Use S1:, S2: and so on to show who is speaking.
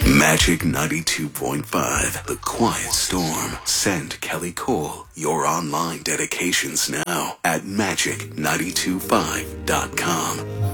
S1: Magic 92.5, The Quiet Storm. Send Kelly Cole your online dedications now at magic925.com.